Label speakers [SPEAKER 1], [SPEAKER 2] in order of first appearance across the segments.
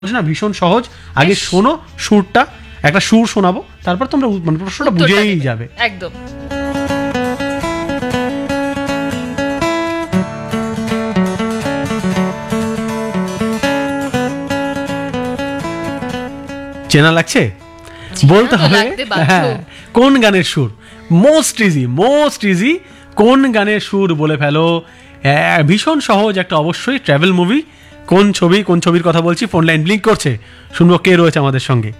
[SPEAKER 1] না ভীষণ সহজ। আগে শোনো সুরটা, একটা সুর শোনাবো, তারপর তোমরা মানে প্রশ্নটা বুঝেই যাবে
[SPEAKER 2] একদম।
[SPEAKER 1] চেনা লাগছে? বলতে হবে হ্যাঁ কোন গানের সুর। মোস্ট ইজি কোন গানের সুর বলে ফেলো। ভীষণ সহজ একটা, অবশ্যই ট্রাভেল মুভি। কোন ছবির কথা বলছি? ফোন লাইন ব্লিঙ্ক করছে, শুনবো কে রয়েছে আমাদের সঙ্গে।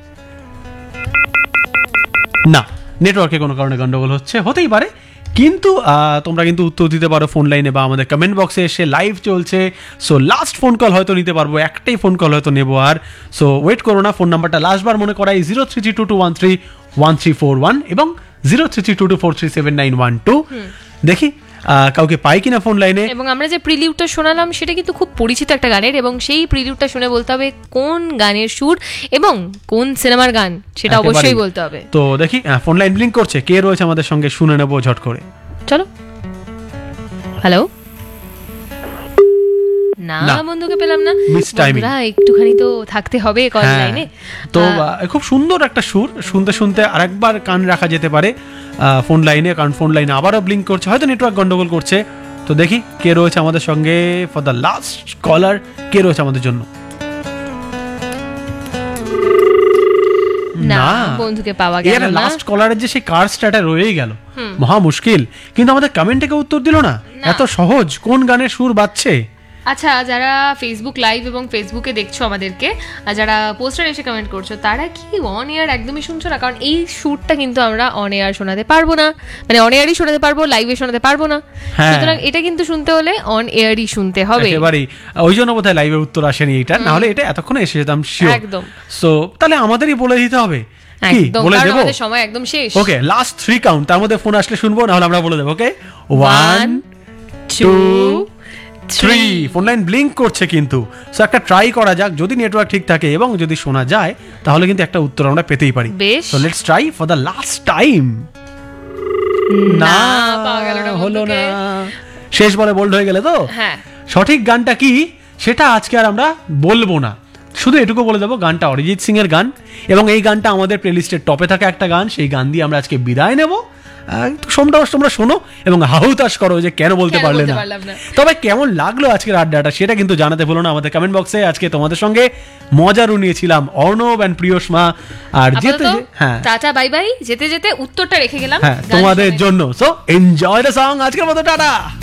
[SPEAKER 1] না, নেটওয়ার্কে কোনো কারণে গন্ডগোল হতেই পারে, কিন্তু তোমরা কিন্তু উত্তর দিতে পারো ফোন লাইনে বা আমাদের কমেন্ট বক্সে এসে। লাইভ চলছে, সো লাস্ট ফোন কল হয়তো নিতে পারবো, একটাই ফোন কল হয়তো নেবো। আর সো ওয়েট করো না। ফোন নাম্বারটা লাস্টবার মনে করাই 0332213131 এবং 0332243791 দেখি কাউকে পাই কিনা ফোন লাইনে।
[SPEAKER 2] এবং আমরা যে প্রিলিউডটা শোনালাম সেটা কিন্তু খুব পরিচিত একটা গানের, এবং সেই প্রিলিউডটা শুনে বলতে হবে কোন গানের সুর এবং কোন সিনেমার গান, সেটা অবশ্যই বলতে হবে।
[SPEAKER 1] তো দেখি ফোন লাইন ব্লিঙ্ক করছে, কে রয়েছে আমাদের সঙ্গে শুনে নেবো ঝট করে।
[SPEAKER 2] চলো। হ্যালো। না, বন্ধুকে পেলাম না। বন্ধুরা একটুখানি তো থাকতে হবে কল লাইনে।
[SPEAKER 1] তো খুব সুন্দর একটা সুর, শুনতে শুনতে আরেকবার কান রাখা যেতে পারে ফোন লাইনে, কারণ ফোন লাইনে আবারও ব্লিঙ্ক করছে, হয়তো নেটওয়ার্ক গন্ডগোল করছে। তো দেখি কে রয়েছে আমাদের সঙ্গে ফর দ্য লাস্ট কলার, কে রয়েছে আমাদের জন্য।
[SPEAKER 2] না, বন্ধুকে পাওয়া গেল না।
[SPEAKER 1] লাস্ট কলারের যে সেই কার স্ট্যাটা রয়েই গেল, মহা মুশকিল। কিন্তু আমাদের কমেন্টে কেউ উত্তর দিল না। এত সহজ কোন গানের সুর বাজছে।
[SPEAKER 2] আচ্ছা, যারা ফেসবুক লাইভ এবং ফেসবুকে দেখছো আমাদেরকে, আর যারা পোস্টার এসে কমেন্ট করছো, তারা কি অন এয়ার একদমই শুনছো না? কারণ এই শুটটা কিন্তু আমরা অন এয়ার শোনাতে পারবো না, মানে অন এয়ারই শোনাতে পারবো, লাইভে শোনাতে পারবো না। সুতরাং এটা কিন্তু শুনতে হলে অন এয়ারই শুনতে হবে
[SPEAKER 1] একেবারেই। ওই জন্য বোধহয় লাইভের উত্তর আসেনি এইটা, না হলে এটা এতক্ষণে এসে যেতাম শিওর।
[SPEAKER 2] একদম।
[SPEAKER 1] সো তাহলে আমাদেরই বলে দিতে হবে, কি বলে দেব?
[SPEAKER 2] আমাদের সময় একদম শেষ।
[SPEAKER 1] ওকে, লাস্ট 3 কাউন্ট, তার মধ্যে ফোন আসলে শুনবো, না হলে আমরা বলে দেব। ওকে, 1 2 3। ফোন লাইন ব্লিঙ্ক করছে কিন্তু, সো একটা ট্রাই করা যাক। যদি নেটওয়ার্ক ঠিক থাকে এবং যদি শোনা যায়, তাহলে কিন্তু একটা উত্তর আমরা পেতেই পারি। So let's try for the last time. না, হলো না। শেষ বলে বোল্ড হয়ে গেলে তো।
[SPEAKER 2] হ্যাঁ,
[SPEAKER 1] সঠিক গানটা কি সেটা আজকে আর আমরা বলবো না, শুধু এটুকু বলে দেবো গানটা অরিজিৎ সিং এর গান, এবং এই গানটা আমাদের প্লেলিস্টের টপে থাকা একটা গান। সেই গান দিয়ে আমরা আজকে বিদায় নেব। তোমরা শোনো এবং হাহুতাশ করো যে কেন বলতে পারলে না। তবে কেমন লাগলো আজকের আড্ডাটা সেটা কিন্তু জানাতে ভুলো না আমাদের কমেন্ট বক্সে। আজকে তোমাদের সঙ্গে মজা নিয়েছিলাম অর্ণব এন্ড প্রিয়সমা। আর যেতে
[SPEAKER 2] টাটা বাই বাই, যেতে যেতে উত্তরটা রেখে গেলাম
[SPEAKER 1] তোমাদের জন্য। So enjoy the song. আজকের মতো টাটা।